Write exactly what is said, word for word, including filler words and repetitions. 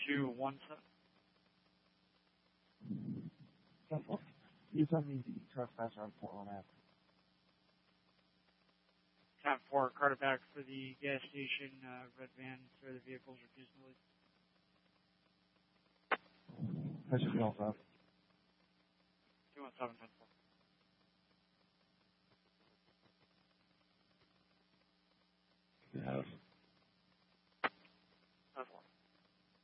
two one seven. You told me the trespasser on Portland Avenue. Time four, cart back for the gas station, uh, red van, where the vehicles refused to leave. That's your call, sir. two one seven ten four.